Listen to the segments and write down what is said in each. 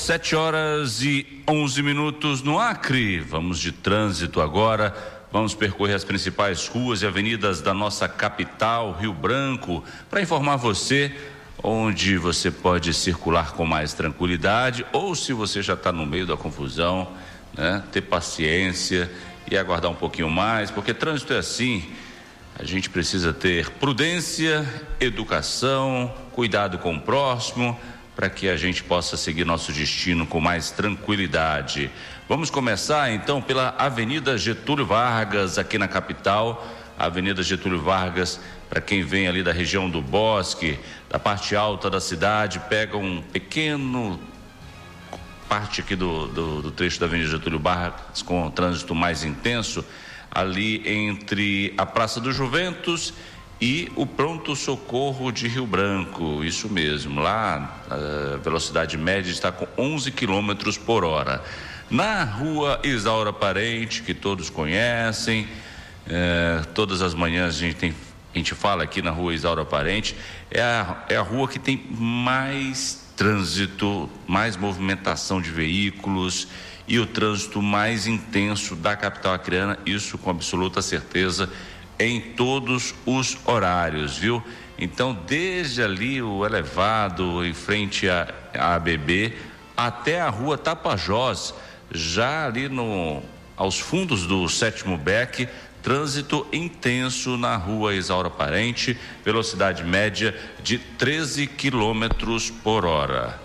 7h11 no Acre. Vamos de trânsito agora. Vamos percorrer as principais ruas e avenidas da nossa capital, Rio Branco, para informar você onde você pode circular com mais tranquilidade, ou se você já está no meio da confusão, né, ter paciência e aguardar um pouquinho mais, porque trânsito é assim. A gente precisa ter prudência, educação, cuidado com o próximo, para que a gente possa seguir nosso destino com mais tranquilidade. Vamos começar então pela Avenida Getúlio Vargas, aqui na capital. Avenida Getúlio Vargas, para quem vem ali da região do Bosque, da parte alta da cidade, pega um pequeno parte aqui do trecho da Avenida Getúlio Vargas com o trânsito mais intenso, ali entre a Praça do Juventus e o pronto-socorro de Rio Branco. Isso mesmo, lá a velocidade média está com 11 km por hora. Na rua Isaura Parente, que todos conhecem, todas as manhãs a gente fala aqui na rua Isaura Parente, é a rua que tem mais trânsito, mais movimentação de veículos e o trânsito mais intenso da capital acreana, isso com absoluta certeza, em todos os horários, viu? Então, desde ali o elevado em frente à ABB até a rua Tapajós, já ali aos fundos do 7º BEC, trânsito intenso na rua Isaura Parente, velocidade média de 13 km por hora.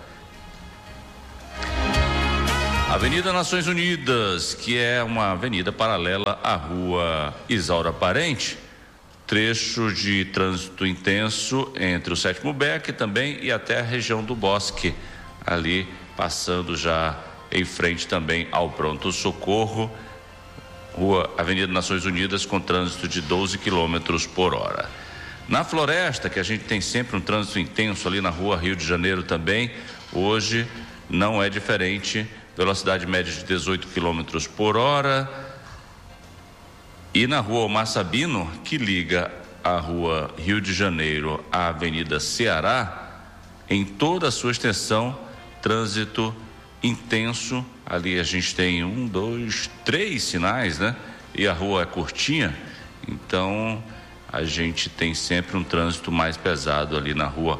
Avenida Nações Unidas, que é uma avenida paralela à rua Isaura Parente, trecho de trânsito intenso entre o 7º BEC também e até a região do Bosque, ali passando já em frente também ao pronto-socorro, Avenida Nações Unidas com trânsito de 12 km por hora. Na Floresta, que a gente tem sempre um trânsito intenso ali na rua Rio de Janeiro também, hoje não é diferente. Velocidade média de 18 km por hora. E na rua Omar Sabino, que liga a rua Rio de Janeiro à Avenida Ceará, em toda a sua extensão, trânsito intenso. Ali a gente tem 1, 2, 3 sinais, né? E a rua é curtinha, então a gente tem sempre um trânsito mais pesado ali na rua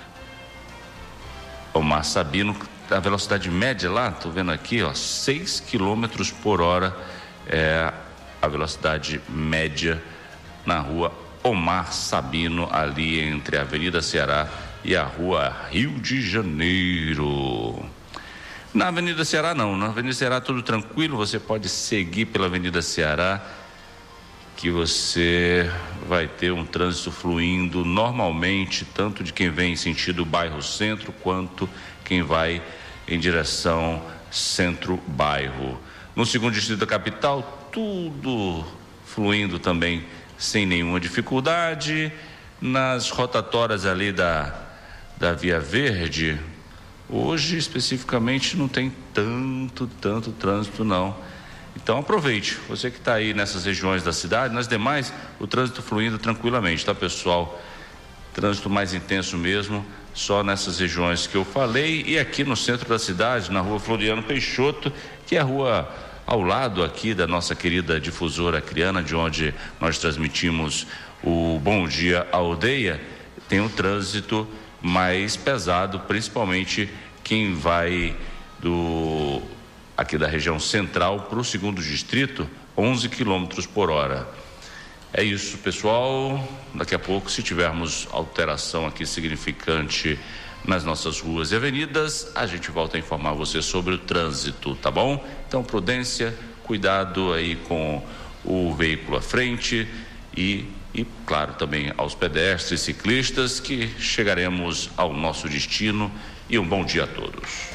Omar Sabino. A velocidade média lá, tô vendo aqui, 6 km por hora é a velocidade média na rua Omar Sabino, ali entre a Avenida Ceará e a rua Rio de Janeiro. Na Avenida Ceará não, na Avenida Ceará tudo tranquilo, você pode seguir pela Avenida Ceará, que você vai ter um trânsito fluindo normalmente, tanto de quem vem em sentido bairro centro, quanto quem vai em direção centro-bairro. No 2º distrito da capital, tudo fluindo também sem nenhuma dificuldade. Nas rotatórias ali da Via Verde, hoje especificamente não tem tanto trânsito não. Então aproveite, você que está aí nessas regiões da cidade, nas demais o trânsito fluindo tranquilamente, tá, pessoal? Trânsito mais intenso mesmo, só nessas regiões que eu falei, e aqui no centro da cidade, na rua Floriano Peixoto, que é a rua ao lado aqui da nossa querida difusora acreana, de onde nós transmitimos o Bom Dia Aldeia, tem um trânsito mais pesado, principalmente quem vai aqui da região central para o 2º distrito, 11 km por hora. É isso, pessoal. Daqui a pouco, se tivermos alteração aqui significante nas nossas ruas e avenidas, a gente volta a informar você sobre o trânsito, tá bom? Então, prudência, cuidado aí com o veículo à frente e claro, também aos pedestres, ciclistas, que chegaremos ao nosso destino. E um bom dia a todos.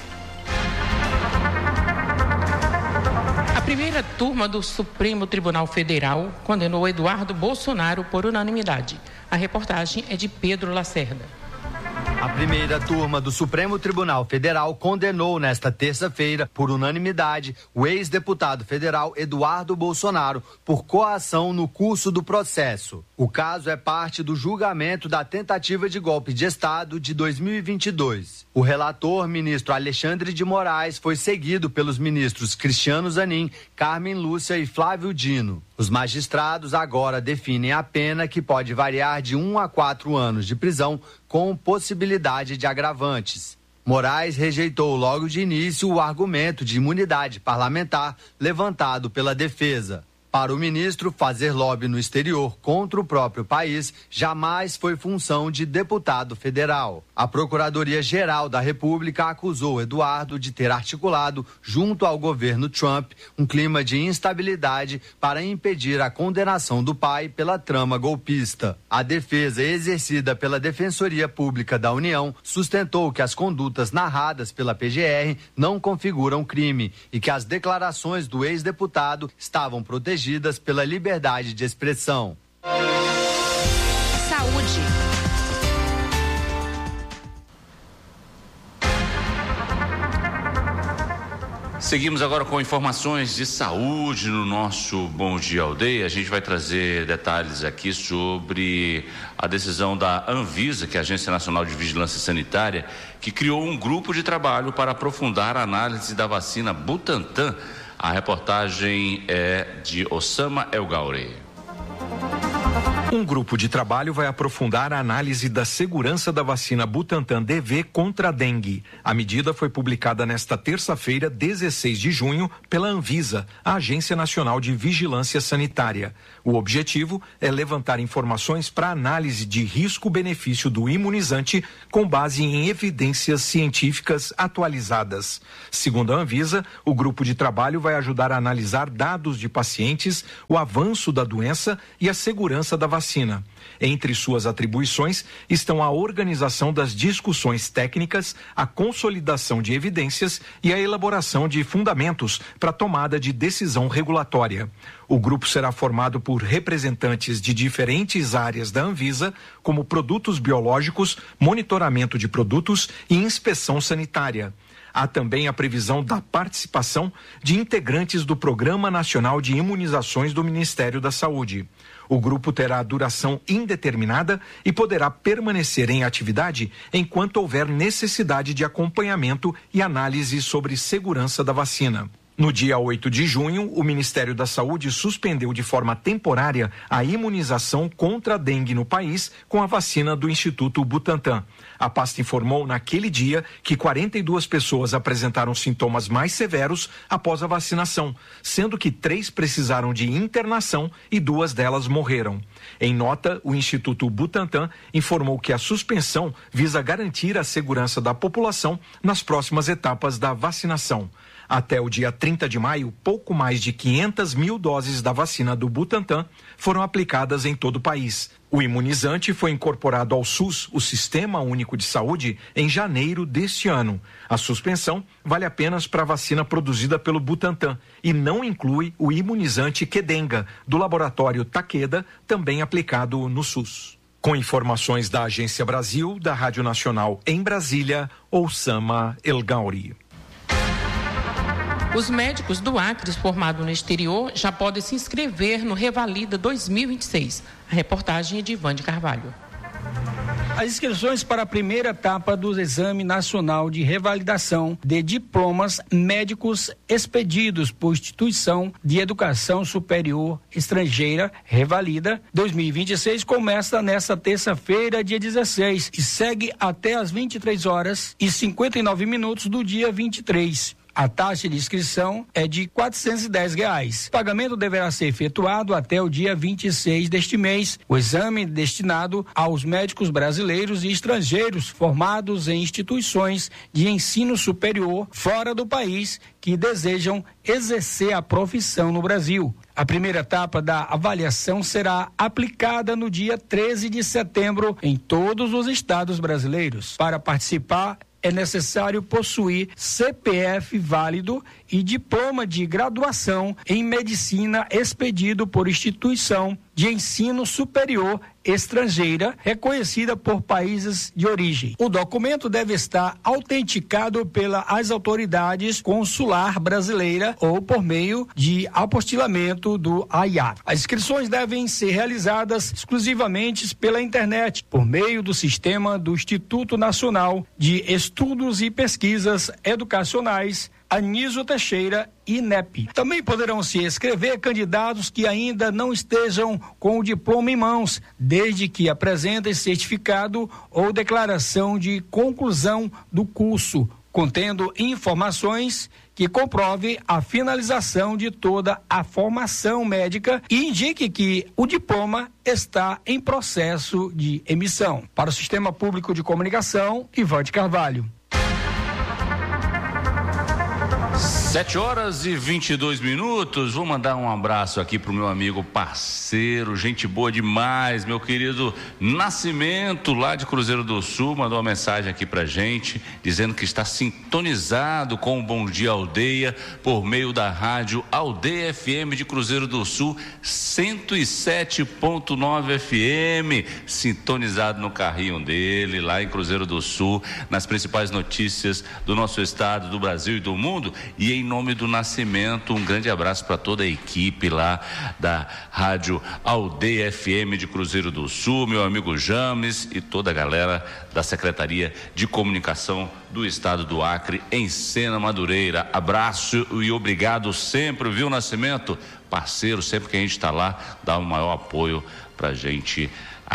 A primeira turma do Supremo Tribunal Federal condenou Eduardo Bolsonaro por unanimidade. A reportagem é de Pedro Lacerda. A primeira turma do Supremo Tribunal Federal condenou nesta terça-feira, por unanimidade, o ex-deputado federal Eduardo Bolsonaro por coação no curso do processo. O caso é parte do julgamento da tentativa de golpe de Estado de 2022. O relator, ministro Alexandre de Moraes, foi seguido pelos ministros Cristiano Zanin, Carmen Lúcia e Flávio Dino. Os magistrados agora definem a pena, que pode variar de 1 a 4 anos de prisão, com possibilidade de agravantes. Moraes rejeitou logo de início o argumento de imunidade parlamentar levantado pela defesa. Para o ministro, fazer lobby no exterior contra o próprio país jamais foi função de deputado federal. A Procuradoria-Geral da República acusou Eduardo de ter articulado, junto ao governo Trump, um clima de instabilidade para impedir a condenação do pai pela trama golpista. A defesa, exercida pela Defensoria Pública da União, sustentou que as condutas narradas pela PGR não configuram crime e que as declarações do ex-deputado estavam protegidas pela liberdade de expressão. Saúde. Seguimos agora com informações de saúde no nosso Bom Dia Aldeia. A gente vai trazer detalhes aqui sobre a decisão da Anvisa, que é a Agência Nacional de Vigilância Sanitária, que criou um grupo de trabalho para aprofundar a análise da vacina Butantan. A reportagem é de Osama El Gauri. Um grupo de trabalho vai aprofundar a análise da segurança da vacina Butantan DV contra a dengue. A medida foi publicada nesta terça-feira, 16 de junho, pela Anvisa, a Agência Nacional de Vigilância Sanitária. O objetivo é levantar informações para análise de risco-benefício do imunizante com base em evidências científicas atualizadas. Segundo a Anvisa, o grupo de trabalho vai ajudar a analisar dados de pacientes, o avanço da doença e a segurança da vacina. Entre suas atribuições estão a organização das discussões técnicas, a consolidação de evidências e a elaboração de fundamentos para a tomada de decisão regulatória. O grupo será formado por representantes de diferentes áreas da Anvisa, como produtos biológicos, monitoramento de produtos e inspeção sanitária. Há também a previsão da participação de integrantes do Programa Nacional de Imunizações do Ministério da Saúde. O grupo terá duração indeterminada e poderá permanecer em atividade enquanto houver necessidade de acompanhamento e análise sobre segurança da vacina. No dia 8 de junho, o Ministério da Saúde suspendeu de forma temporária a imunização contra a dengue no país com a vacina do Instituto Butantan. A pasta informou naquele dia que 42 pessoas apresentaram sintomas mais severos após a vacinação, sendo que 3 precisaram de internação e 2 delas morreram. Em nota, o Instituto Butantan informou que a suspensão visa garantir a segurança da população nas próximas etapas da vacinação. Até o dia 30 de maio, pouco mais de 500 mil doses da vacina do Butantan foram aplicadas em todo o país. O imunizante foi incorporado ao SUS, o Sistema Único de Saúde, em janeiro deste ano. A suspensão vale apenas para a vacina produzida pelo Butantan e não inclui o imunizante Qdenga, do laboratório Takeda, também aplicado no SUS. Com informações da Agência Brasil, da Rádio Nacional em Brasília, Osama El Gauri. Os médicos do Acre formados no exterior já podem se inscrever no Revalida 2026. A reportagem é de Ivan de Carvalho. As inscrições para a primeira etapa do Exame Nacional de Revalidação de Diplomas Médicos expedidos por Instituição de Educação Superior Estrangeira, Revalida 2026, começa nesta terça-feira, dia 16, e segue até às 23h59 do dia 23. A taxa de inscrição é de R$ 410. O pagamento deverá ser efetuado até o dia 26 deste mês. O exame é destinado aos médicos brasileiros e estrangeiros formados em instituições de ensino superior fora do país que desejam exercer a profissão no Brasil. A primeira etapa da avaliação será aplicada no dia 13 de setembro em todos os estados brasileiros. Para participar, é necessário possuir CPF válido e diploma de graduação em medicina expedido por instituição de ensino superior estrangeira reconhecida por países de origem. O documento deve estar autenticado pelas autoridades consular brasileira ou por meio de apostilamento do AIA. As inscrições devem ser realizadas exclusivamente pela internet, por meio do sistema do Instituto Nacional de Estudos e Pesquisas Educacionais, Anísio Teixeira, INEP. Também poderão se inscrever candidatos que ainda não estejam com o diploma em mãos, desde que apresentem certificado ou declaração de conclusão do curso, contendo informações que comprove a finalização de toda a formação médica e indique que o diploma está em processo de emissão. Para o Sistema Público de Comunicação, Ivante Carvalho. 7h22. Vou mandar um abraço aqui pro meu amigo parceiro, gente boa demais, meu querido Nascimento, lá de Cruzeiro do Sul, mandou uma mensagem aqui pra gente, dizendo que está sintonizado com o Bom Dia Aldeia, por meio da rádio Aldeia FM de Cruzeiro do Sul, 107.9 FM, sintonizado no carrinho dele, lá em Cruzeiro do Sul, nas principais notícias do nosso estado, do Brasil e do mundo. E em nome do Nascimento, um grande abraço para toda a equipe lá da Rádio Aldeia FM de Cruzeiro do Sul, meu amigo James e toda a galera da Secretaria de Comunicação do Estado do Acre, em Sena Madureira. Abraço e obrigado sempre, viu, Nascimento? Parceiro, sempre que a gente está lá, dá um maior apoio pra gente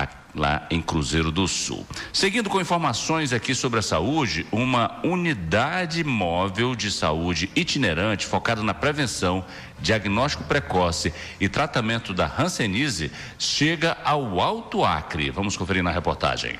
lá em Cruzeiro do Sul. Seguindo com informações aqui sobre a saúde, uma unidade móvel de saúde itinerante focada na prevenção, diagnóstico precoce e tratamento da hanseníase chega ao Alto Acre. Vamos conferir na reportagem.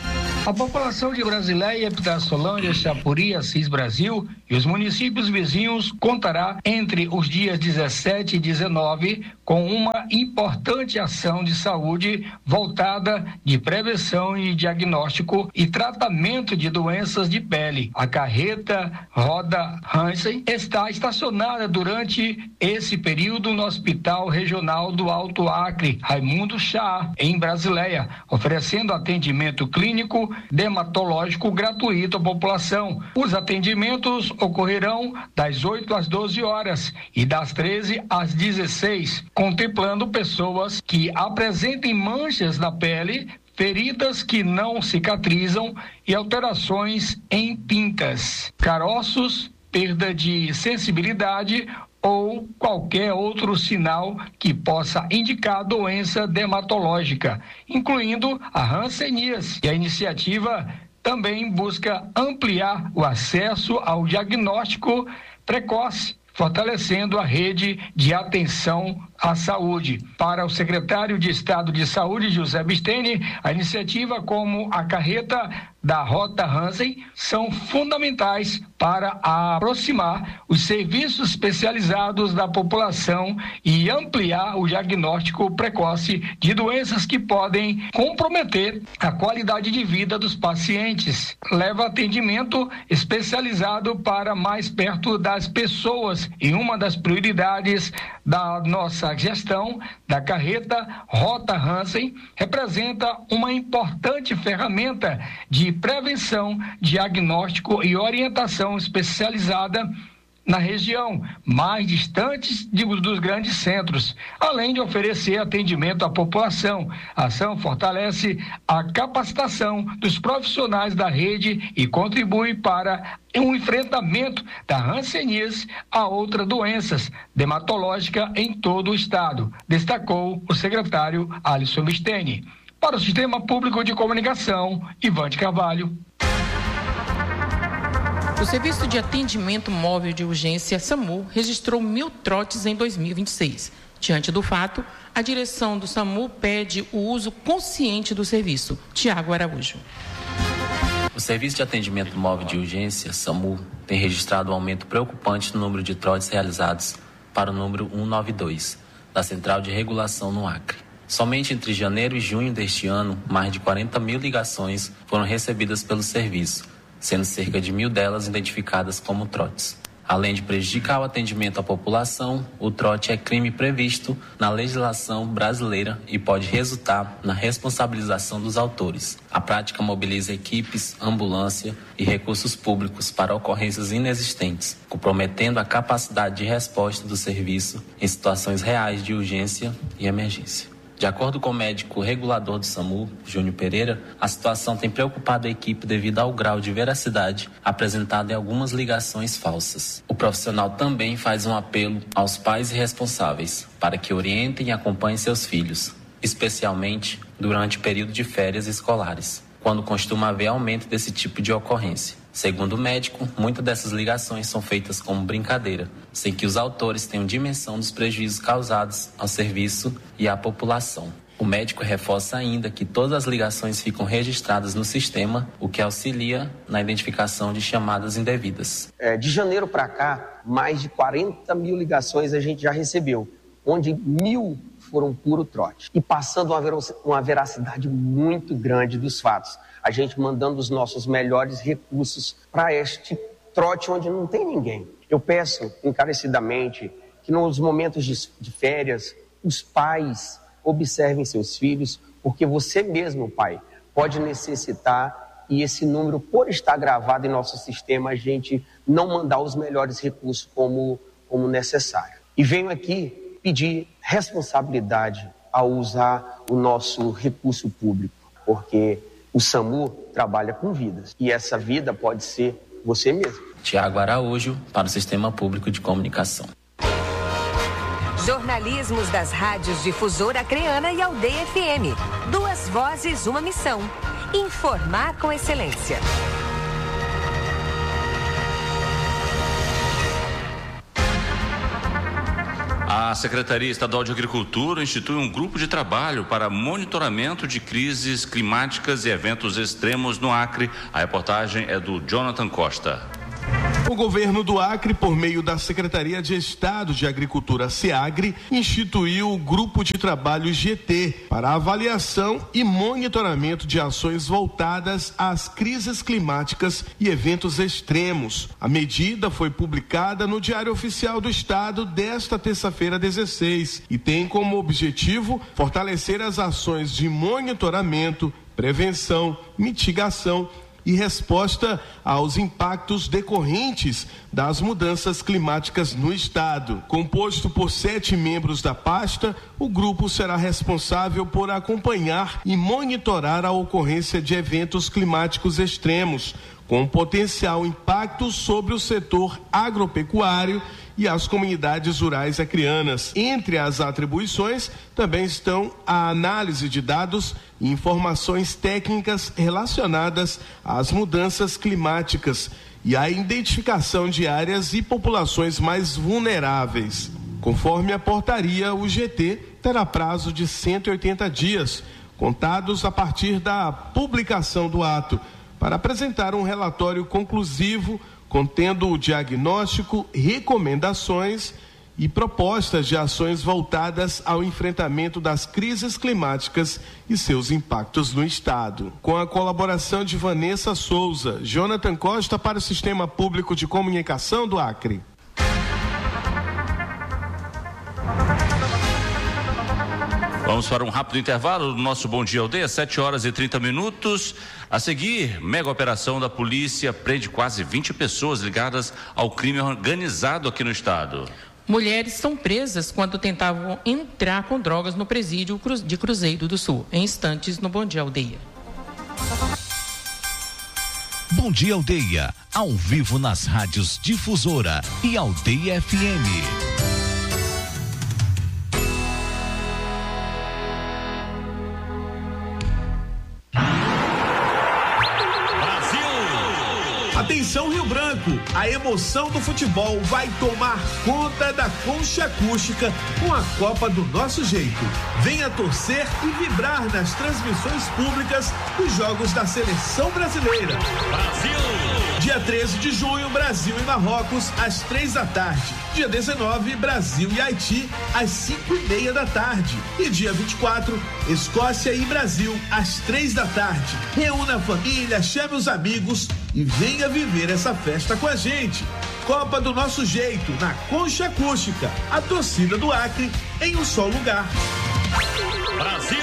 A população de Brasileia, Pitaçolândia, Chapuri, Assis Brasil e os municípios vizinhos contará entre os dias 17 e 19 com uma importante ação de saúde voltada de prevenção e diagnóstico e tratamento de doenças de pele. A carreta Roda Hansen está estacionada durante esse período no Hospital Regional do Alto Acre, Raimundo Chá, em Brasileia, oferecendo atendimento clínico dermatológico gratuito à população. Os atendimentos ocorrerão das 8 às 12 horas e das 13 às 16, contemplando pessoas que apresentem manchas na pele, feridas que não cicatrizam e alterações em pintas, caroços, perda de sensibilidade ou qualquer outro sinal que possa indicar doença dermatológica, incluindo a hanseníase. E a iniciativa também busca ampliar o acesso ao diagnóstico precoce, fortalecendo a rede de atenção à saúde. Para o secretário de Estado de Saúde, José Bisteni, a iniciativa como a carreta da Rota Hansen são fundamentais para aproximar os serviços especializados da população e ampliar o diagnóstico precoce de doenças que podem comprometer a qualidade de vida dos pacientes. Leva atendimento especializado para mais perto das pessoas e uma das prioridades da nossa gestão da carreta Rota Hansen representa uma importante ferramenta de prevenção, diagnóstico e orientação especializada na região mais distantes dos grandes centros, além de oferecer atendimento à população. A ação fortalece a capacitação dos profissionais da rede e contribui para um enfrentamento da hanseníase a outras doenças dermatológicas em todo o estado, destacou o secretário Alisson Bisteni. Para o Sistema Público de Comunicação, Ivante Carvalho. O Serviço de Atendimento Móvel de Urgência, SAMU, registrou 1.000 trotes em 2026. Diante do fato, a direção do SAMU pede o uso consciente do serviço. Tiago Araújo. O Serviço de Atendimento Móvel de Urgência, SAMU, tem registrado um aumento preocupante no número de trotes realizados para o número 192, da Central de Regulação no Acre. Somente entre janeiro e junho deste ano, mais de 40.000 ligações foram recebidas pelo serviço, sendo cerca de 1.000 delas identificadas como trotes. Além de prejudicar o atendimento à população, o trote é crime previsto na legislação brasileira e pode resultar na responsabilização dos autores. A prática mobiliza equipes, ambulância e recursos públicos para ocorrências inexistentes, comprometendo a capacidade de resposta do serviço em situações reais de urgência e emergência. De acordo com o médico regulador do SAMU, Júnior Pereira, a situação tem preocupado a equipe devido ao grau de veracidade apresentado em algumas ligações falsas. O profissional também faz um apelo aos pais e responsáveis para que orientem e acompanhem seus filhos, especialmente durante o período de férias escolares, quando costuma haver aumento desse tipo de ocorrência. Segundo o médico, muitas dessas ligações são feitas como brincadeira, sem que os autores tenham dimensão dos prejuízos causados ao serviço e à população. O médico reforça ainda que todas as ligações ficam registradas no sistema, o que auxilia na identificação de chamadas indevidas. De janeiro para cá, mais de 40 mil ligações a gente já recebeu, onde 1.000 foram puro trote. E passando uma veracidade muito grande dos fatos. A gente mandando os nossos melhores recursos para este trote onde não tem ninguém. Eu peço encarecidamente que nos momentos de férias, os pais observem seus filhos, porque você mesmo, pai, pode necessitar, e esse número, por estar gravado em nosso sistema, a gente não mandar os melhores recursos como necessário. E venho aqui pedir responsabilidade ao usar o nosso recurso público, porque o SAMU trabalha com vidas e essa vida pode ser você mesmo. Tiago Araújo, para o Sistema Público de Comunicação. Jornalismos das rádios Difusora Acreana e Aldeia FM. 2 vozes, uma missão. Informar com excelência. A Secretaria Estadual de Agricultura institui um grupo de trabalho para monitoramento de crises climáticas e eventos extremos no Acre. A reportagem é do Jonathan Costa. O governo do Acre, por meio da Secretaria de Estado de Agricultura, SEAGRE, instituiu o Grupo de Trabalho GT para avaliação e monitoramento de ações voltadas às crises climáticas e eventos extremos. A medida foi publicada no Diário Oficial do Estado desta terça-feira, 16, e tem como objetivo fortalecer as ações de monitoramento, prevenção, mitigação e resposta aos impactos decorrentes das mudanças climáticas no estado. Composto por 7 membros da pasta, o grupo será responsável por acompanhar e monitorar a ocorrência de eventos climáticos extremos, com potencial impacto sobre o setor agropecuário e as comunidades rurais acreanas. Entre as atribuições também estão a análise de dados e informações técnicas relacionadas às mudanças climáticas e a identificação de áreas e populações mais vulneráveis. Conforme a portaria, o GT terá prazo de 180 dias, contados a partir da publicação do ato, para apresentar um relatório conclusivo contendo o diagnóstico, recomendações e propostas de ações voltadas ao enfrentamento das crises climáticas e seus impactos no estado. Com a colaboração de Vanessa Souza, Jonathan Costa para o Sistema Público de Comunicação do Acre. Vamos para um rápido intervalo do nosso Bom Dia Aldeia, 7h30. A seguir, mega operação da polícia prende quase 20 pessoas ligadas ao crime organizado aqui no estado. Mulheres são presas quando tentavam entrar com drogas no presídio de Cruzeiro do Sul. Em instantes, no Bom Dia Aldeia. Bom Dia Aldeia, ao vivo nas rádios Difusora e Aldeia FM. Atenção Rio Branco, a emoção do futebol vai tomar conta da concha acústica com a Copa do Nosso Jeito. Venha torcer e vibrar nas transmissões públicas dos jogos da Seleção Brasileira. Brasil! Dia 13 de junho, Brasil e Marrocos, às 3h. Dia 19, Brasil e Haiti, às 5h30. E dia 24, Escócia e Brasil, às 3h. Reúna a família, chame os amigos e venha viver essa festa com a gente. Copa do Nosso Jeito, na Concha Acústica. A torcida do Acre em um só lugar. Brasil!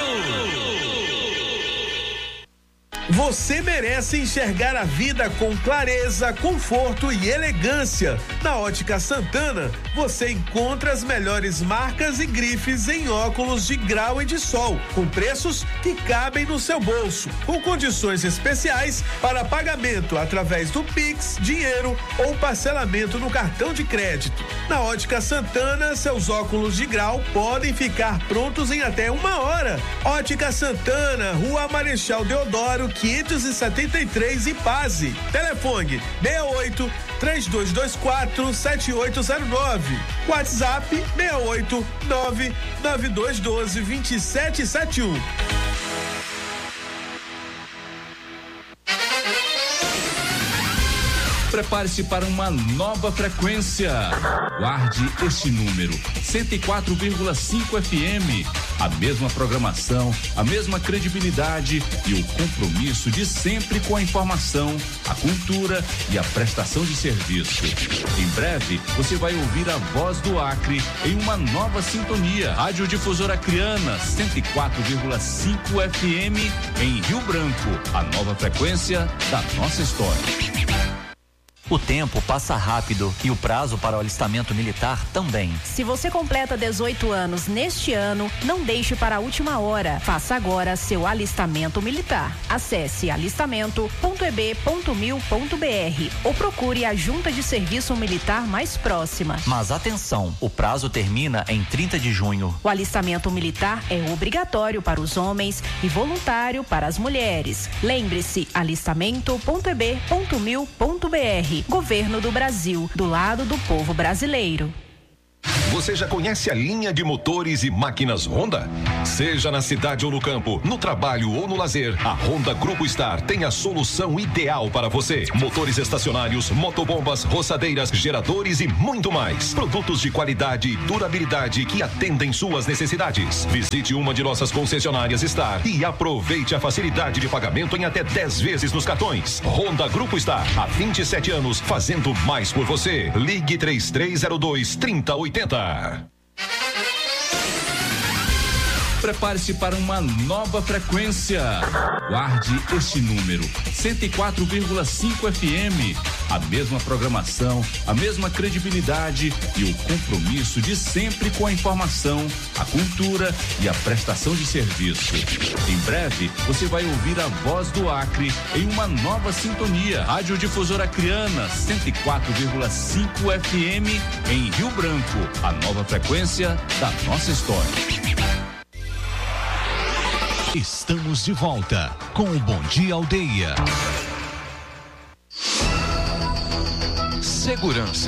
Você merece enxergar a vida com clareza, conforto e elegância. Na Ótica Santana, você encontra as melhores marcas e grifes em óculos de grau e de sol, com preços que cabem no seu bolso, com condições especiais para pagamento através do Pix, dinheiro ou parcelamento no cartão de crédito. Na Ótica Santana, seus óculos de grau podem ficar prontos em até 1 hora. Ótica Santana, Rua Marechal Deodoro, 573 Ipaze. Telefone 68 3224 7809. WhatsApp 68 99212 2771. Prepare-se para uma nova frequência. Guarde este número: 104,5 FM. A mesma programação, a mesma credibilidade e o compromisso de sempre com a informação, a cultura e a prestação de serviço. Em breve, você vai ouvir a voz do Acre em uma nova sintonia. Rádio Difusora Acreana, 104,5 FM em Rio Branco. A nova frequência da nossa história. O tempo passa rápido e o prazo para o alistamento militar também. Se você completa 18 anos neste ano, não deixe para a última hora. Faça agora seu alistamento militar. Acesse alistamento.eb.mil.br ou procure a Junta de Serviço Militar mais próxima. Mas atenção, o prazo termina em 30 de junho. O alistamento militar é obrigatório para os homens e voluntário para as mulheres. Lembre-se, alistamento.eb.mil.br. Governo do Brasil, do lado do povo brasileiro. Você já conhece a linha de motores e máquinas Honda? Seja na cidade ou no campo, no trabalho ou no lazer, a Honda Grupo Star tem a solução ideal para você. Motores estacionários, motobombas, roçadeiras, geradores e muito mais. Produtos de qualidade e durabilidade que atendem suas necessidades. Visite uma de nossas concessionárias Star e aproveite a facilidade de pagamento em até 10 vezes nos cartões. Honda Grupo Star, há 27 anos, fazendo mais por você. Ligue 3302-3080. Prepare-se para uma nova frequência. Guarde este número: 104,5 FM. A mesma programação, a mesma credibilidade e o compromisso de sempre com a informação, a cultura e a prestação de serviço. Em breve, você vai ouvir a voz do Acre em uma nova sintonia. Rádio Difusora Acreana, 104,5 FM em Rio Branco. A nova frequência da nossa história. Estamos de volta com o Bom Dia Aldeia. Segurança.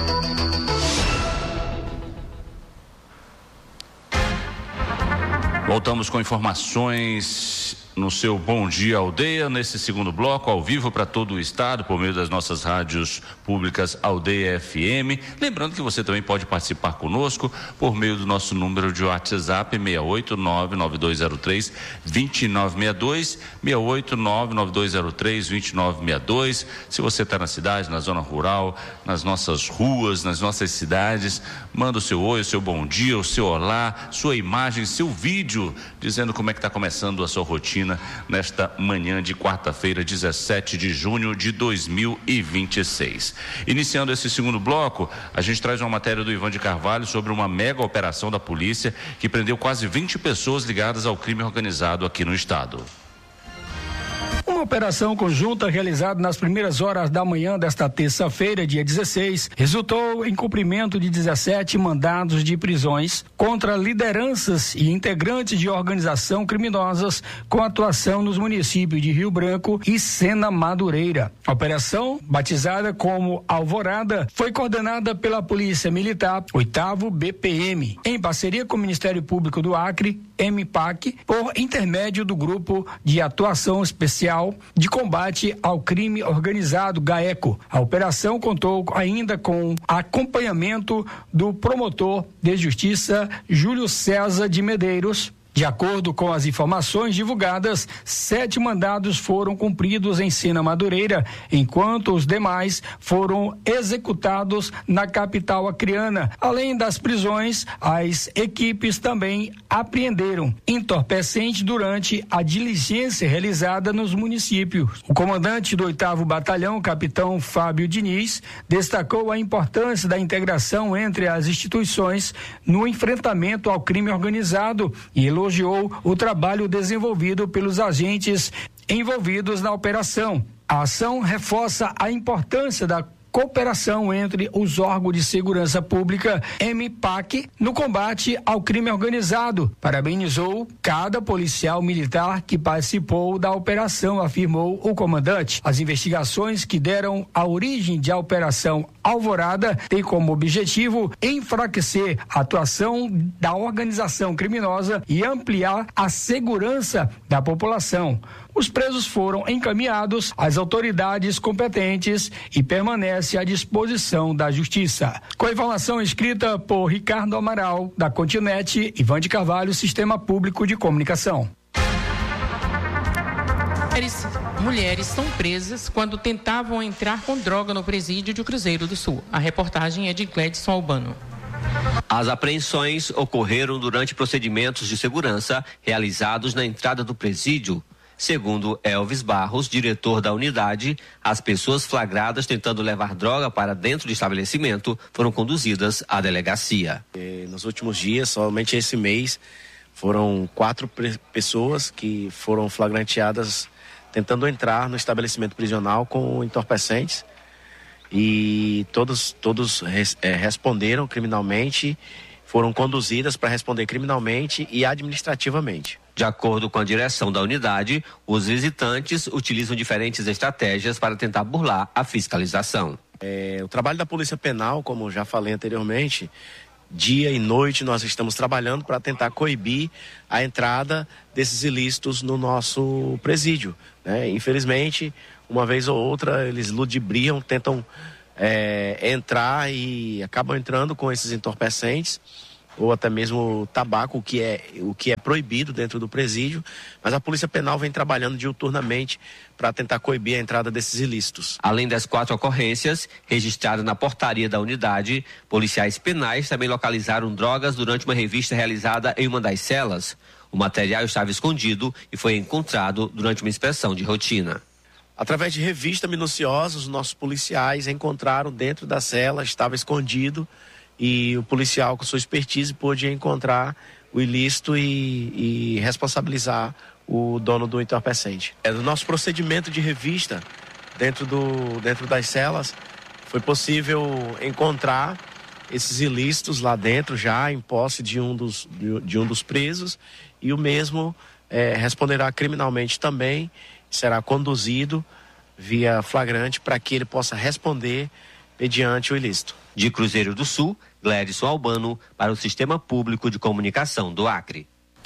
Voltamos com informações no seu Bom Dia Aldeia, nesse segundo bloco, ao vivo para todo o estado, por meio das nossas rádios públicas Aldeia FM. Lembrando que você também pode participar conosco por meio do nosso número de WhatsApp, 6899203-2962, 6899203-2962. Se você está na cidade, na zona rural, nas nossas ruas, nas nossas cidades, manda o seu oi, o seu bom dia, o seu olá, sua imagem, seu vídeo, dizendo como é que está começando a sua rotina nesta manhã de quarta-feira, 17 de junho de 2026. Iniciando esse segundo bloco, a gente traz uma matéria do Ivan de Carvalho sobre uma mega operação da polícia que prendeu quase 20 pessoas ligadas ao crime organizado aqui no estado. Uma operação conjunta realizada nas primeiras horas da manhã desta terça-feira, dia 16, resultou em cumprimento de 17 mandados de prisões contra lideranças e integrantes de organização criminosas com atuação nos municípios de Rio Branco e Sena Madureira. A operação, batizada como Alvorada, foi coordenada pela Polícia Militar, 8º BPM, em parceria com o Ministério Público do Acre, MPAC, por intermédio do Grupo de Atuação Especial de Combate ao Crime Organizado, GAECO. A operação contou ainda com acompanhamento do promotor de justiça Júlio César de Medeiros De acordo com as informações divulgadas, 7 mandados foram cumpridos em Sena Madureira, enquanto os demais foram executados na capital acreana. Além das prisões, as equipes também apreenderam entorpecentes durante a diligência realizada nos municípios. O comandante do 8º Batalhão, capitão Fábio Diniz, destacou a importância da integração entre as instituições no enfrentamento ao crime organizado e elogiou o trabalho desenvolvido pelos agentes envolvidos na operação. A ação reforça a importância da cooperação entre os órgãos de segurança pública MPAC no combate ao crime organizado. Parabenizou cada policial militar que participou da operação, afirmou o comandante. As investigações que deram a origem da Operação Alvorada têm como objetivo enfraquecer a atuação da organização criminosa e ampliar a segurança da população. Os presos foram encaminhados às autoridades competentes e permanecem à disposição da Justiça. Com a informação escrita por Ricardo Amaral, da Continente, Ivan de Carvalho, Sistema Público de Comunicação. Mulheres são presas quando tentavam entrar com droga no presídio de Cruzeiro do Sul. A reportagem é de Gledson Albano. As apreensões ocorreram durante procedimentos de segurança realizados na entrada do presídio. Segundo Elvis Barros, diretor da unidade, as pessoas flagradas tentando levar droga para dentro do estabelecimento foram conduzidas à delegacia. Nos últimos dias, somente esse mês, foram 4 pessoas que foram flagranteadas tentando entrar no estabelecimento prisional com entorpecentes e todos responderam criminalmente, foram conduzidas para responder criminalmente e administrativamente. De acordo com a direção da unidade, os visitantes utilizam diferentes estratégias para tentar burlar a fiscalização. O trabalho da Polícia Penal, como já falei anteriormente, dia e noite nós estamos trabalhando para tentar coibir a entrada desses ilícitos no nosso presídio, né? Infelizmente, uma vez ou outra, eles ludibriam, tentam entrar e acabam entrando com esses entorpecentes ou até mesmo tabaco, o que é proibido dentro do presídio, mas a Polícia Penal vem trabalhando diuturnamente para tentar coibir a entrada desses ilícitos. Além das 4 ocorrências registradas na portaria da unidade, policiais penais também localizaram drogas durante uma revista realizada em uma das celas. O material estava escondido e foi encontrado durante uma inspeção de rotina. Através de revista minuciosa, os nossos policiais encontraram dentro da cela, estava escondido, e o policial, com sua expertise, pôde encontrar o ilícito e responsabilizar o dono do entorpecente. No nosso procedimento de revista, dentro das celas, foi possível encontrar esses ilícitos lá dentro, já em posse de um dos presos, e o mesmo responderá criminalmente também, será conduzido via flagrante para que ele possa responder mediante o ilícito. De Cruzeiro do Sul, Gledson Albano, para o Sistema Público de Comunicação do Acre.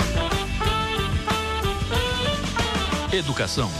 Educação.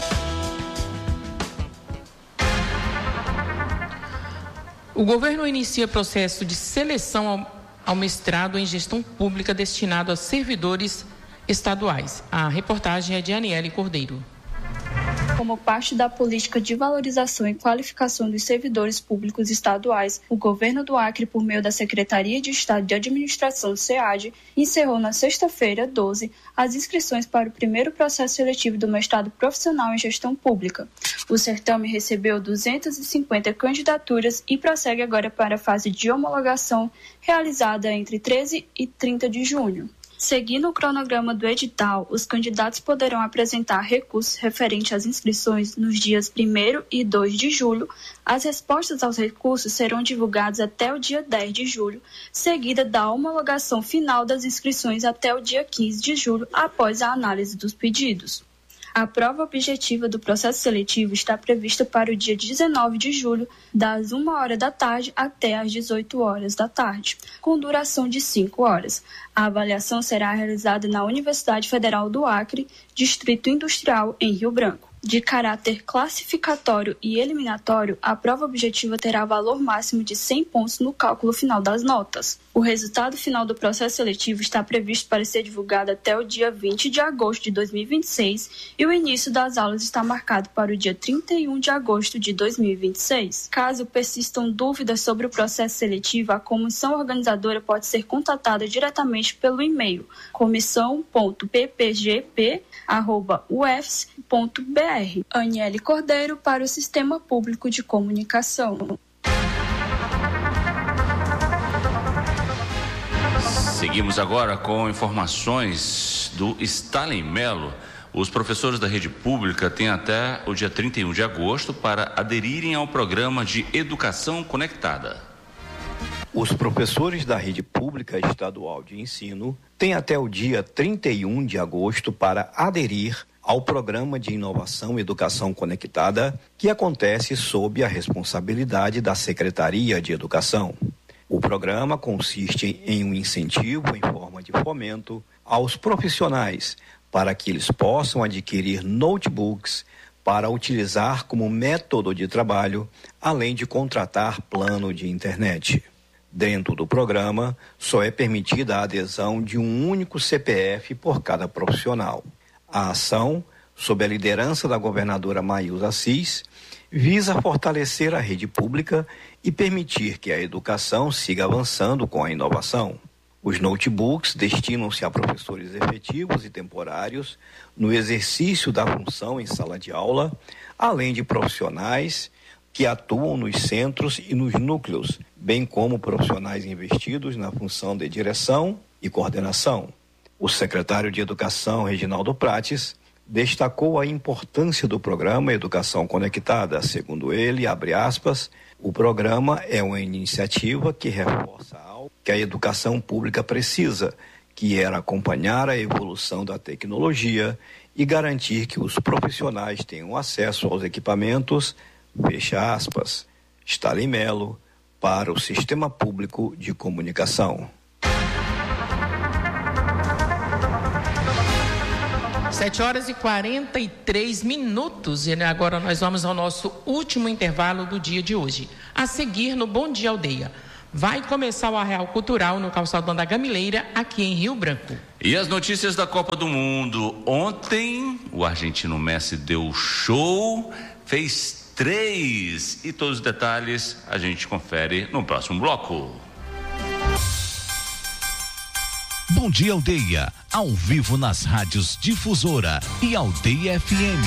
O governo inicia processo de seleção ao mestrado em gestão pública destinado a servidores estaduais. A reportagem é de Aniele Cordeiro. Como parte da política de valorização e qualificação dos servidores públicos estaduais, o governo do Acre, por meio da Secretaria de Estado de Administração, SEAD, encerrou na sexta-feira, 12, as inscrições para o primeiro processo seletivo do mestrado profissional em gestão pública. O certame recebeu 250 candidaturas e prossegue agora para a fase de homologação, realizada entre 13 e 30 de junho. Seguindo o cronograma do edital, os candidatos poderão apresentar recursos referentes às inscrições nos dias 1º e 2 de julho. As respostas aos recursos serão divulgadas até o dia 10 de julho, seguida da homologação final das inscrições até o dia 15 de julho, após a análise dos pedidos. A prova objetiva do processo seletivo está prevista para o dia 19 de julho, das 1h da tarde até às 18h da tarde, com duração de 5 horas. A avaliação será realizada na Universidade Federal do Acre, Distrito Industrial, em Rio Branco. De caráter classificatório e eliminatório, a prova objetiva terá valor máximo de 100 pontos no cálculo final das notas. O resultado final do processo seletivo está previsto para ser divulgado até o dia 20 de agosto de 2026 e o início das aulas está marcado para o dia 31 de agosto de 2026. Caso persistam dúvidas sobre o processo seletivo, a comissão organizadora pode ser contatada diretamente pelo e-mail comissão.ppgp@ufs.br. Aniele Cordeiro para o Sistema Público de Comunicação. Seguimos agora com informações do Stalin Melo. Os professores da rede pública têm até o dia 31 de agosto para aderirem ao programa de Educação Conectada. Os professores da rede pública estadual de ensino têm até o dia 31 de agosto para aderir ao programa de inovação Educação Conectada, que acontece sob a responsabilidade da Secretaria de Educação. O programa consiste em um incentivo em forma de fomento aos profissionais para que eles possam adquirir notebooks para utilizar como método de trabalho, além de contratar plano de internet. Dentro do programa, só é permitida a adesão de um único CPF por cada profissional. A ação, sob a liderança da governadora Maísa Assis, visa fortalecer a rede pública e permitir que a educação siga avançando com a inovação. Os notebooks destinam-se a professores efetivos e temporários no exercício da função em sala de aula, além de profissionais que atuam nos centros e nos núcleos, bem como profissionais investidos na função de direção e coordenação. O secretário de Educação, Reginaldo Prates, destacou a importância do programa Educação Conectada. Segundo ele, abre aspas, o programa é uma iniciativa que reforça algo que a educação pública precisa, que era acompanhar a evolução da tecnologia e garantir que os profissionais tenham acesso aos equipamentos, fecha aspas. Stalin Melo, para o Sistema Público de Comunicação. 7h43 e agora nós vamos ao nosso último intervalo do dia de hoje. A seguir, no Bom Dia Aldeia, vai começar o Arraial Cultural no Calçadão da Gamileira, aqui em Rio Branco. E as notícias da Copa do Mundo. Ontem, o argentino Messi deu show, fez 3 e todos os detalhes a gente confere no próximo bloco. Bom Dia Aldeia, ao vivo nas rádios Difusora e Aldeia FM.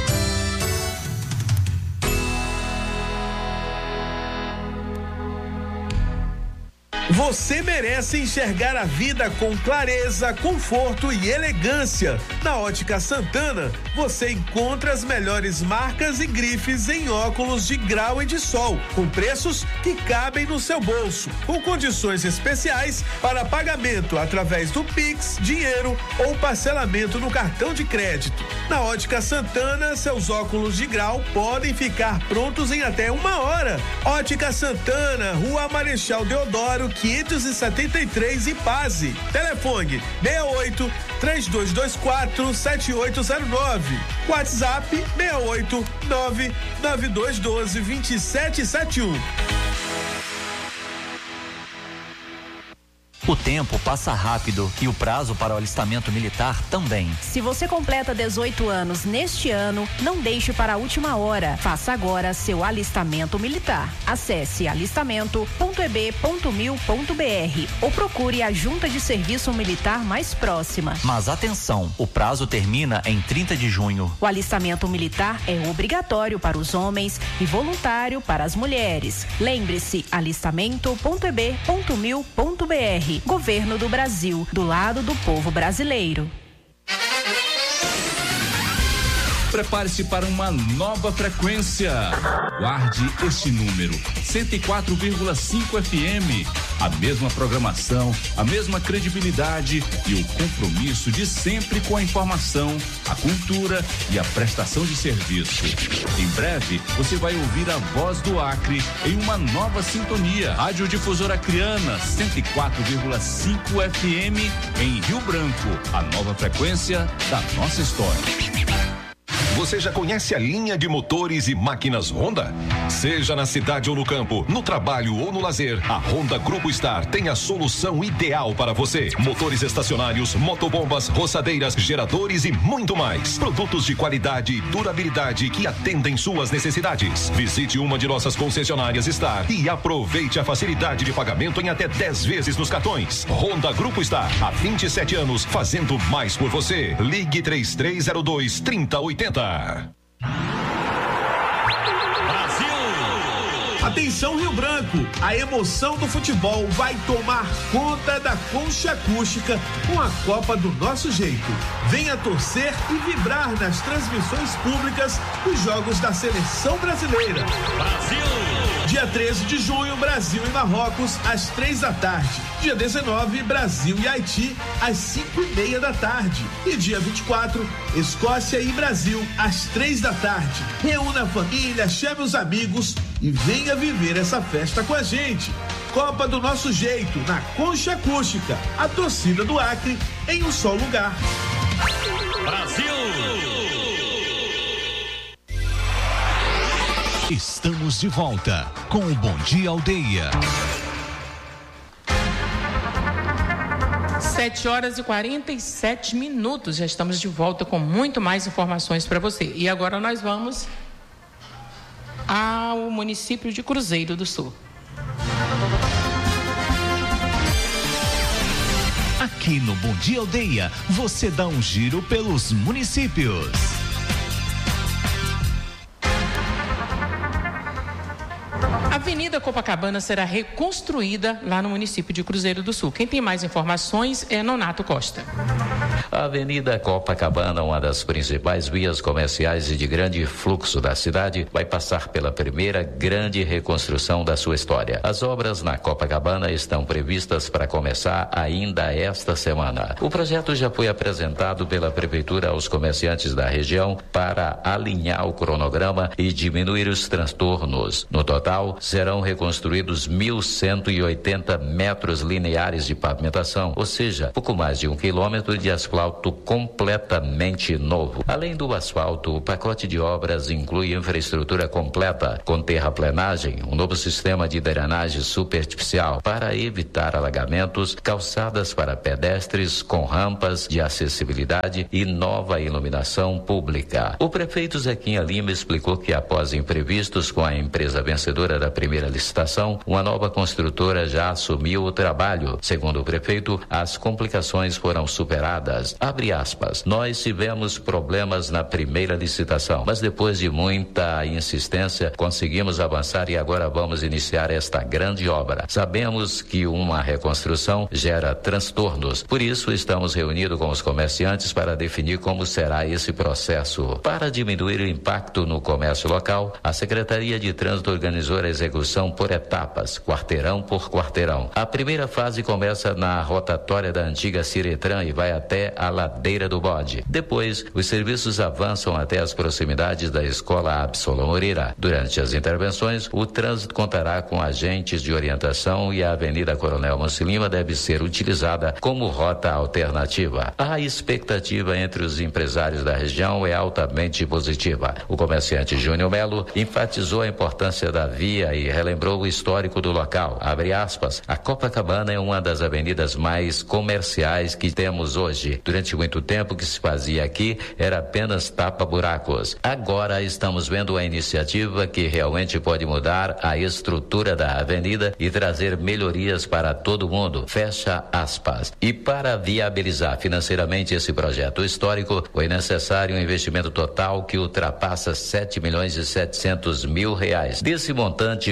Você merece enxergar a vida com clareza, conforto e elegância. Na Ótica Santana, você encontra as melhores marcas e grifes em óculos de grau e de sol, com preços que cabem no seu bolso, com condições especiais para pagamento através do Pix, dinheiro ou parcelamento no cartão de crédito. Na Ótica Santana, seus óculos de grau podem ficar prontos em até 1 hora. Ótica Santana, Rua Marechal Deodoro, 573 Ipaze. Telefone 68-3224-7809. WhatsApp 689-9212-2771. O tempo passa rápido e o prazo para o alistamento militar também. Se você completa 18 anos neste ano, não deixe para a última hora. Faça agora seu alistamento militar. Acesse alistamento.eb.mil.br ou procure a junta de serviço militar mais próxima. Mas atenção, o prazo termina em 30 de junho. O alistamento militar é obrigatório para os homens e voluntário para as mulheres. Lembre-se, alistamento.eb.mil.br. Governo do Brasil, do lado do povo brasileiro. Prepare-se para uma nova frequência. Guarde este número, 104,5 FM. A mesma programação, a mesma credibilidade e o compromisso de sempre com a informação, a cultura e a prestação de serviço. Em breve, você vai ouvir a voz do Acre em uma nova sintonia. Rádio Difusora Acreana, 104,5 FM em Rio Branco. A nova frequência da nossa história. Você já conhece a linha de motores e máquinas Honda? Seja na cidade ou no campo, no trabalho ou no lazer, a Honda Grupo Star tem a solução ideal para você. Motores estacionários, motobombas, roçadeiras, geradores e muito mais. Produtos de qualidade e durabilidade que atendem suas necessidades. Visite uma de nossas concessionárias Star e aproveite a facilidade de pagamento em até 10 vezes nos cartões. Honda Grupo Star, há 27 anos, fazendo mais por você. Ligue 3302-3080. Atenção Rio Branco, a emoção do futebol vai tomar conta da Concha Acústica com a Copa do Nosso Jeito. Venha torcer e vibrar nas transmissões públicas dos jogos da Seleção Brasileira. Brasil! Dia 13 de junho, Brasil e Marrocos, às 3 da tarde. Dia 19, Brasil e Haiti, às 5:30 da tarde. E dia 24, Escócia e Brasil, às 3 da tarde. Reúna a família, chame os amigos e venha viver essa festa com a gente. Copa do Nosso Jeito, na Concha Acústica. A torcida do Acre em um só lugar. Brasil! Estamos de volta com o Bom Dia Aldeia. 7h47. Já estamos de volta com muito mais informações para você. E agora nós vamos ao município de Cruzeiro do Sul. Aqui no Bom Dia Aldeia, você dá um giro pelos municípios. A Avenida Copacabana será reconstruída lá no município de Cruzeiro do Sul. Quem tem mais informações é Nonato Costa. A Avenida Copacabana, uma das principais vias comerciais e de grande fluxo da cidade, vai passar pela primeira grande reconstrução da sua história. As obras na Copacabana estão previstas para começar ainda esta semana. O projeto já foi apresentado pela Prefeitura aos comerciantes da região para alinhar o cronograma e diminuir os transtornos. No total, serão reconstruídos 1.180 metros lineares de pavimentação, ou seja, pouco mais de 1 quilômetro de asfalto completamente novo. Além do asfalto, o pacote de obras inclui infraestrutura completa, com terraplenagem, um novo sistema de drenagem superficial para evitar alagamentos, calçadas para pedestres com rampas de acessibilidade e nova iluminação pública. O prefeito Zequinha Lima explicou que após imprevistos com a empresa vencedora da primeira licitação, uma nova construtora já assumiu o trabalho. Segundo o prefeito, as complicações foram superadas. Abre aspas, nós tivemos problemas na primeira licitação, mas depois de muita insistência, conseguimos avançar e agora vamos iniciar esta grande obra. Sabemos que uma reconstrução gera transtornos, por isso estamos reunidos com os comerciantes para definir como será esse processo. Para diminuir o impacto no comércio local, a Secretaria de Trânsito organizou a execução por etapas, quarteirão por quarteirão. A primeira fase começa na rotatória da antiga Ciretran e vai até a Ladeira do Bode. Depois, os serviços avançam até as proximidades da Escola Absolo Moreira. Durante as intervenções, o trânsito contará com agentes de orientação e a Avenida Coronel Monte Lima deve ser utilizada como rota alternativa. A expectativa entre os empresários da região é altamente positiva. O comerciante Júnior Melo enfatizou a importância da via e relembrou o histórico do local. Abre aspas, a Copacabana é uma das avenidas mais comerciais que temos hoje. Durante muito tempo o que se fazia aqui era apenas tapa-buracos. Agora estamos vendo a iniciativa que realmente pode mudar a estrutura da avenida e trazer melhorias para todo mundo. Fecha aspas. E para viabilizar financeiramente esse projeto histórico, foi necessário um investimento total que ultrapassa 7.700.000 reais. Desse montante,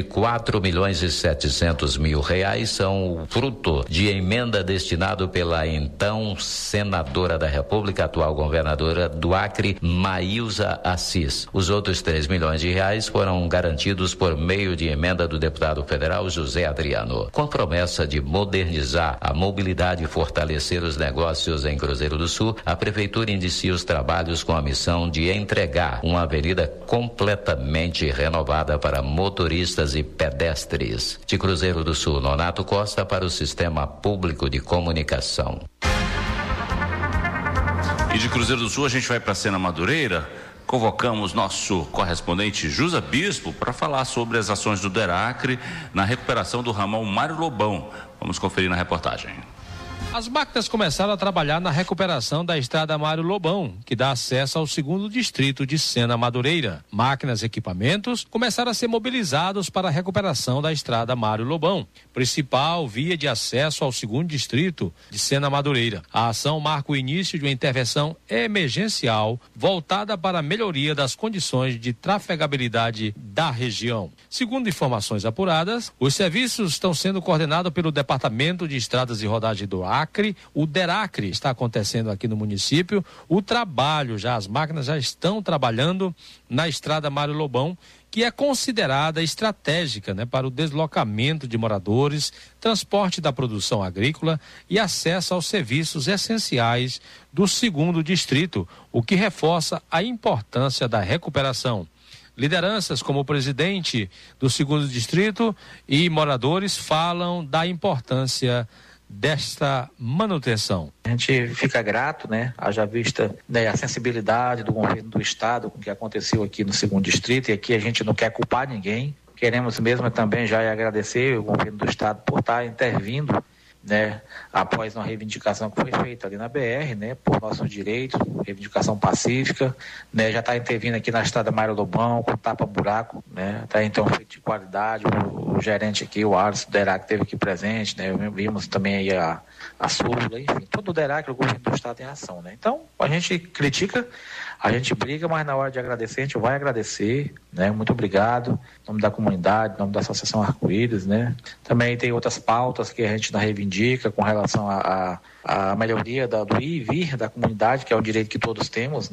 4.700.000 reais são fruto de emenda destinado pela então senadora da República, atual governadora do Acre, Maílza Assis. Os outros 3 milhões de reais foram garantidos por meio de emenda do deputado federal José Adriano. Com a promessa de modernizar a mobilidade e fortalecer os negócios em Cruzeiro do Sul, a prefeitura inicia os trabalhos com a missão de entregar uma avenida completamente renovada para motoristas e pedestres. De Cruzeiro do Sul, Nonato Costa para o Sistema Público de Comunicação. E de Cruzeiro do Sul a gente vai para Sena Madureira convocamos nosso correspondente Jusa Bispo para falar sobre as ações do DERACRE na recuperação do ramal Mário Lobão. Vamos conferir na reportagem. As máquinas começaram a trabalhar na recuperação da estrada Mário Lobão, que dá acesso ao 2º distrito de Sena Madureira. Máquinas e equipamentos começaram a ser mobilizados para a recuperação da estrada Mário Lobão, principal via de acesso ao 2º distrito de Sena Madureira. A ação marca o início de uma intervenção emergencial voltada para a melhoria das condições de trafegabilidade da região. Segundo informações apuradas, os serviços estão sendo coordenados pelo Departamento de Estradas e Rodagem do Acre. O DERACRE está acontecendo aqui no município. O trabalho, as máquinas já estão trabalhando na estrada Mário Lobão, que é considerada estratégica, para o deslocamento de moradores, transporte da produção agrícola e acesso aos serviços essenciais do 2º distrito, o que reforça a importância da recuperação. Lideranças como o presidente do 2º distrito e moradores falam da importância desta manutenção. A gente fica grato, haja vista a sensibilidade do governo do estado com o que aconteceu aqui no 2º distrito, e aqui a gente não quer culpar ninguém. Queremos mesmo também já agradecer o governo do estado por estar intervindo, após uma reivindicação que foi feita ali na BR, por nossos direitos, reivindicação pacífica, já está intervindo aqui na estrada Mário Lobão, com tapa-buraco, está então feito de qualidade. O gerente aqui, o Alisson DERACRE, esteve aqui presente, vimos também aí a súmula, enfim, todo o DERACRE, o governo do estado em ação, Então, a gente critica, a gente briga, mas na hora de agradecer, a gente vai agradecer, Muito obrigado, em nome da comunidade, em nome da Associação Arco-Íris, Também tem outras pautas que a gente não reivindica com relação à melhoria do ir e vir da comunidade, que é um direito que todos temos,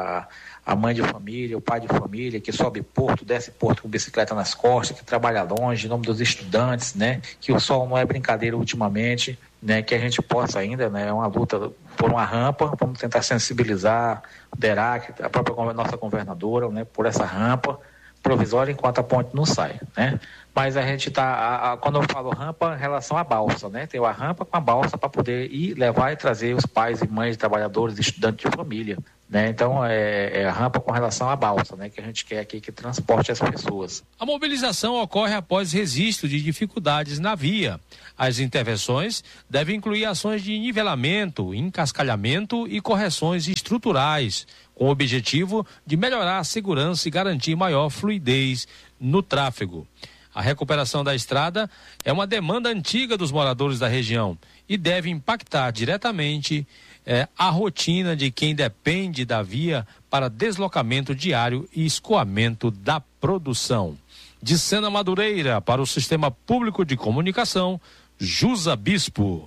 a mãe de família, o pai de família, que sobe porto, desce porto com bicicleta nas costas, que trabalha longe, em nome dos estudantes, que o sol não é brincadeira ultimamente, que a gente possa ainda, é uma luta por uma rampa, vamos tentar sensibilizar o DERACRE, a própria nossa governadora, por essa rampa provisória enquanto a ponte não sai, Mas a gente quando eu falo rampa, em relação à balsa, Tem a rampa com a balsa para poder ir, levar e trazer os pais e mães de trabalhadores, estudantes de família, Então é a rampa com relação à balsa, que a gente quer aqui que transporte as pessoas. A mobilização ocorre após registro de dificuldades na via. As intervenções devem incluir ações de nivelamento, encascalhamento e correções estruturais, com o objetivo de melhorar a segurança e garantir maior fluidez no tráfego. A recuperação da estrada é uma demanda antiga dos moradores da região e deve impactar diretamente a rotina de quem depende da via para deslocamento diário e escoamento da produção. De Sena Madureira, para o Sistema Público de Comunicação, Jusa Bispo.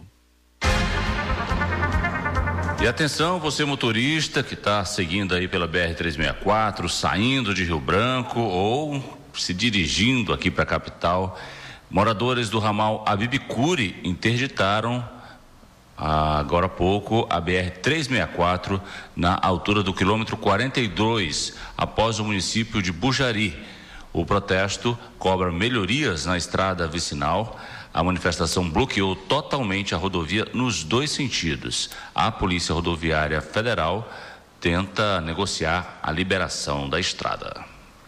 E atenção, você motorista que está seguindo aí pela BR-364, saindo de Rio Branco ou se dirigindo aqui para a capital, moradores do ramal Abibicuri interditaram agora há pouco a BR-364 na altura do quilômetro 42, após o município de Bujari. O protesto cobra melhorias na estrada vicinal. A manifestação bloqueou totalmente a rodovia nos dois sentidos. A Polícia Rodoviária Federal tenta negociar a liberação da estrada.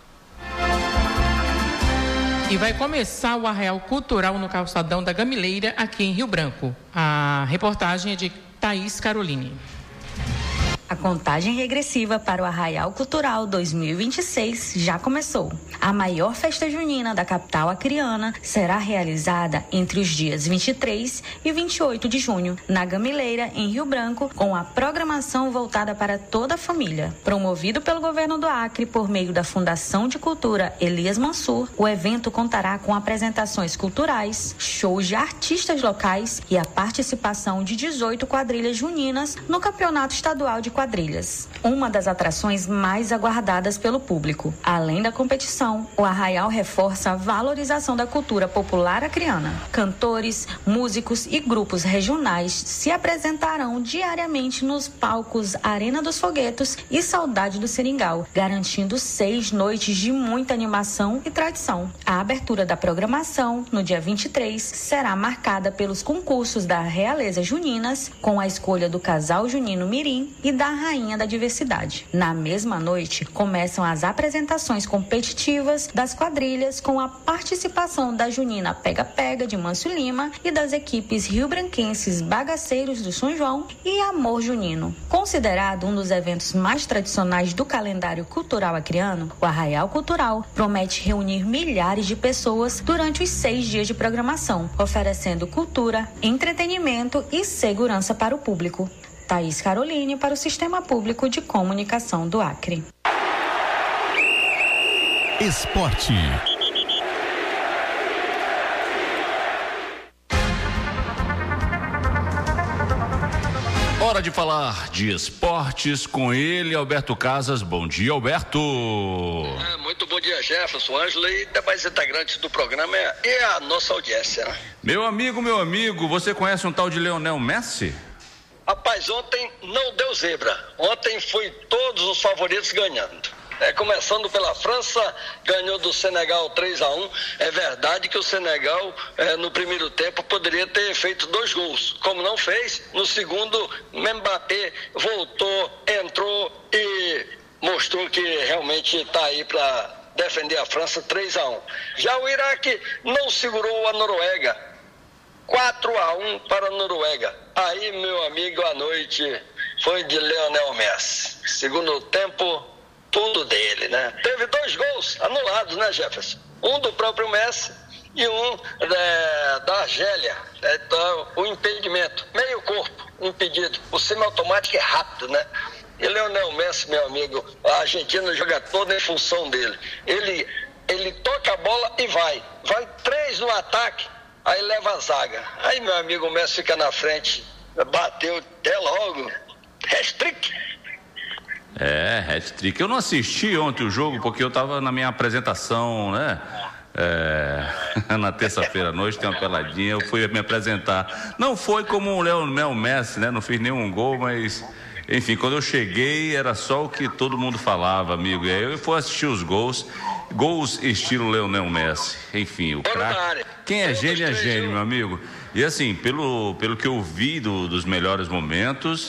E vai começar o Arraial Cultural no calçadão da Gamileira, aqui em Rio Branco. A reportagem é de Thaís Caroline. A contagem regressiva para o Arraial Cultural 2026 já começou. A maior festa junina da capital acreana será realizada entre os dias 23 e 28 de junho, na Gamileira, em Rio Branco, com a programação voltada para toda a família. Promovido pelo governo do Acre por meio da Fundação de Cultura Elias Mansur, o evento contará com apresentações culturais, shows de artistas locais e a participação de 18 quadrilhas juninas no Campeonato Estadual de Quadrilhas, uma das atrações mais aguardadas pelo público. Além da competição, o Arraial reforça a valorização da cultura popular acreana. Cantores, músicos e grupos regionais se apresentarão diariamente nos palcos Arena dos Foguetos e Saudade do Seringal, garantindo 6 noites de muita animação e tradição. A abertura da programação, no dia 23, será marcada pelos concursos da Realeza Juninas, com a escolha do Casal Junino Mirim e da da Rainha da Diversidade. Na mesma noite, começam as apresentações competitivas das quadrilhas com a participação da Junina Pega-Pega de Mâncio Lima e das equipes rio-branquenses Bagaceiros do São João e Amor Junino. Considerado um dos eventos mais tradicionais do calendário cultural acreano, o Arraial Cultural promete reunir milhares de pessoas durante os 6 dias de programação, oferecendo cultura, entretenimento e segurança para o público. Thaís Caroline para o Sistema Público de Comunicação do Acre. Esporte. Hora de falar de esportes com ele, Alberto Casas. Bom dia, Alberto. Muito bom dia, Jefferson, Ângela e demais integrantes do programa e a nossa audiência. Meu amigo, você conhece um tal de Lionel Messi? Rapaz, ontem não deu zebra. Ontem foi todos os favoritos ganhando. Começando pela França, ganhou do Senegal 3-1. É verdade que o Senegal, no primeiro tempo, poderia ter feito 2 gols. Como não fez, no segundo, Mbappé voltou, entrou e mostrou que realmente está aí para defender a França 3-1. Já o Iraque não segurou a Noruega. 4-1 para a Noruega. Aí, meu amigo, a noite foi de Lionel Messi. Segundo tempo, tudo dele, né? Teve 2 gols anulados, né, Jefferson? Um do próprio Messi e um da Argélia. Então, o impedimento, meio corpo impedido. O semiautomático é rápido, né? E Lionel Messi, meu amigo, a Argentina joga toda em função dele. Ele toca a bola e vai 3 no ataque, aí leva a zaga. Aí, meu amigo, o Messi fica na frente, bateu até logo. Hat-trick. Hat-trick. Eu não assisti ontem o jogo porque eu estava na minha apresentação, né? Na terça-feira à noite tem uma peladinha, eu fui me apresentar. Não foi como o Lionel Messi, né? Não fiz nenhum gol, mas enfim, quando eu cheguei era só o que todo mundo falava, amigo. E aí eu fui assistir os gols estilo Lionel Messi. Enfim, o craque. Quem é gênio é gênio, meu amigo. E assim, pelo que eu vi dos melhores momentos,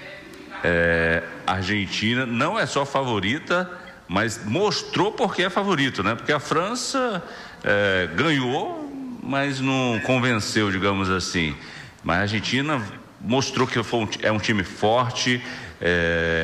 a Argentina não é só favorita, mas mostrou porque é favorito, né? Porque a França ganhou, mas não convenceu, digamos assim. Mas a Argentina mostrou que é um time forte,